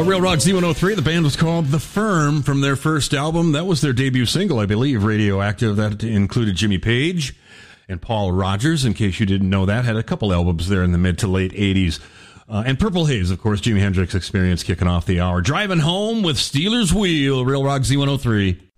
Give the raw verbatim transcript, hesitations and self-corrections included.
A Real Rock Z one oh three. The band was called The Firm from their first album. That was their debut single, I believe, Radioactive. That included Jimmy Page and Paul Rogers, in case you didn't know that. Had a couple albums there in the mid to late eighties. Uh, and Purple Haze, of course, Jimi Hendrix Experience kicking off the hour. Driving home with Steelers Wheel, Real Rock Z one oh three.